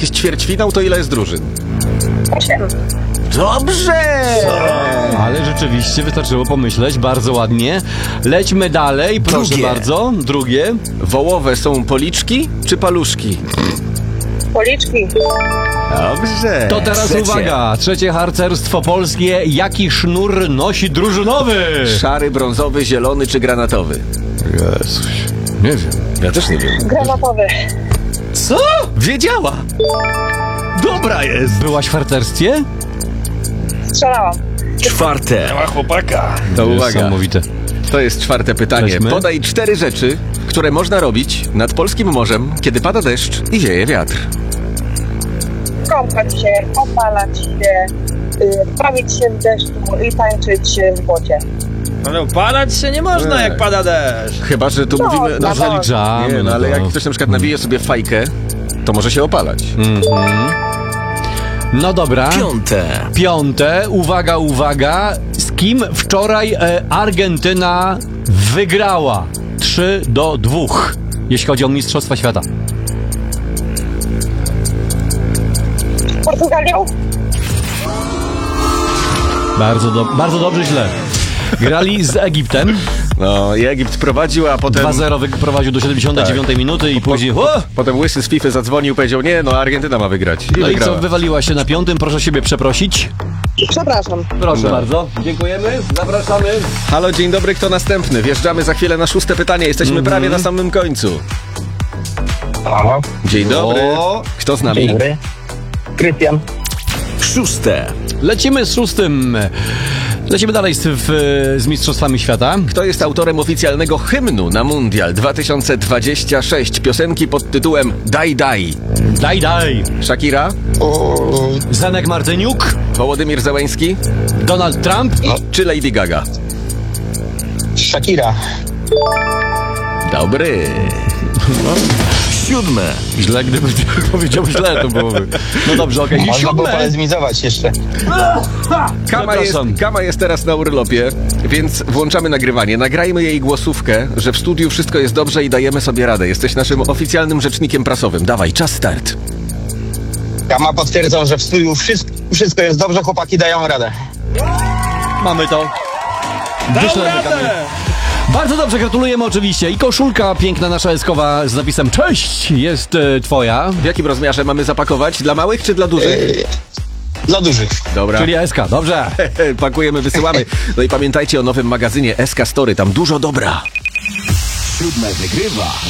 jak jest ćwierćfinał, to ile jest drużyn? 8. Dobrze! Ale rzeczywiście wystarczyło pomyśleć, bardzo ładnie. Lećmy dalej, proszę Drugie. bardzo. Drugie. Wołowe są policzki czy paluszki? Policzki. Dobrze. To teraz Trzecie. uwaga, trzecie harcerstwo polskie. Jaki sznur nosi drużynowy? Szary, brązowy, zielony czy granatowy? Jezus, nie wiem. Ja też nie wiem. Granatowy. Co? Wiedziała! Dobra jest! Byłaś w harcerstwie? Strzelałam. Czwarte. To uwaga. Niesamowite. To jest czwarte pytanie. Lećmy. Podaj 4 rzeczy, które można robić nad polskim morzem, kiedy pada deszcz i wieje wiatr. Kąpać się, opalać się, bawić się w deszczu i tańczyć w błocie. Ale opalać się nie można, jak pada deszcz. Chyba, że tu mówimy... no, No zaliczamy. nie, no ale to. jak ktoś na przykład nawije sobie fajkę, to może się opalać. No dobra. Piąte. Piąte, uwaga, uwaga. Z kim wczoraj Argentyna wygrała? 3-2, jeśli chodzi o Mistrzostwa Świata. Portugalią? Bardzo dobrze, źle. Grali z Egiptem. No i Egipt prowadził, a potem... 2-0 wyprowadził do 79 minuty i później... Potem Łysy z FIFA zadzwonił, powiedział, nie, no Argentyna ma wygrać. I No i wygrała. co, wywaliła się na piątym, proszę siebie przeprosić. Przepraszam. Proszę No. bardzo, dziękujemy, zapraszamy. Halo, dzień dobry, kto następny? Wjeżdżamy za chwilę na 6. pytanie, jesteśmy prawie na samym końcu. Halo, Dzień dobry. O. Kto z nami? dzień dobry. Krystian. 6. Lecimy z 6. Lecimy dalej z Mistrzostwami Świata. Kto jest autorem oficjalnego hymnu na Mundial 2026? Piosenki pod tytułem Daj Daj. Daj. Shakira? Zenek Martyniuk, Wołodymir Zełenski? Donald Trump. Czy Lady Gaga? Shakira. Dobry. 7. Źle, gdyby powiedział źle, to byłoby. No dobrze, okej. Można było Siódme. polemizować jeszcze. Kama jest teraz na urlopie, więc włączamy nagrywanie. Nagrajmy jej głosówkę, że w studiu wszystko jest dobrze i dajemy sobie radę. Jesteś naszym oficjalnym rzecznikiem prasowym. Dawaj, czas start. Kama potwierdzą, że w studiu wszystko jest dobrze, chłopaki dają radę. Mamy to. Wyślemy Kamil. Bardzo dobrze, gratulujemy oczywiście. I koszulka piękna nasza eskowa z napisem Cześć jest twoja. W jakim rozmiarze mamy zapakować? Dla małych czy dla dużych? Dla dużych. Dobra. Czyli SK, dobrze. Pakujemy, wysyłamy. No i pamiętajcie o nowym magazynie SK Story, tam dużo dobra. 7 wygrywa